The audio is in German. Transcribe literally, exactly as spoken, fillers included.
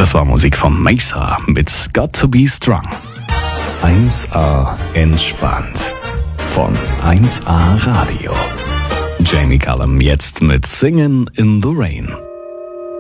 Das war Musik von Mesa mit Got to Be Strong. eins A entspannt von eins A Radio. Jamie Cullum jetzt mit Singin' in the Rain.